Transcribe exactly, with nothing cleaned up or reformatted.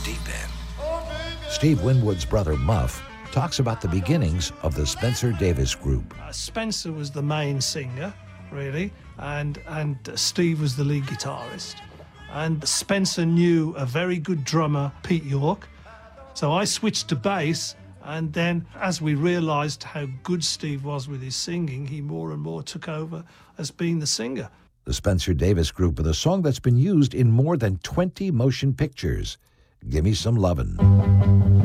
deep end. Steve Winwood's brother Muff talks about the beginnings of the Spencer Davis Group. Uh, Spencer was the main singer, really, and, and Steve was the lead guitarist. And Spencer knew a very good drummer, Pete York. So I switched to bass, and then as we realised how good Steve was with his singing, he more and more took over as being the singer. The Spencer Davis Group with a song that's been used in more than twenty motion pictures, Gimme Some Lovin'.